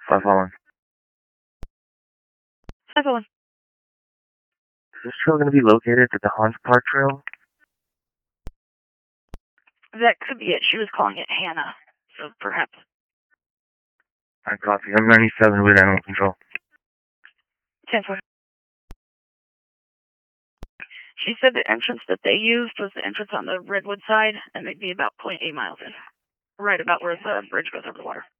5-1. 5-1. Is this trail going to be located at the Hans Park Trail? That could be it. She was calling it Hannah, so perhaps. I copy. I'm 97 with animal control. 10-4. She said the entrance that they used was the entrance on the Redwood side, and they'd be about 0.8 miles in. Right about where the bridge goes over the water.